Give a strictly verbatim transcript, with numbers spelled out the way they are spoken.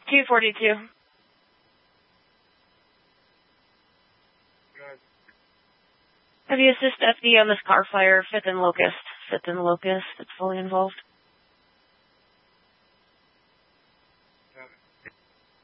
two forty-two. Have you assist F D on this car fire, fifth and Locust? fifth and Locust, it's fully involved.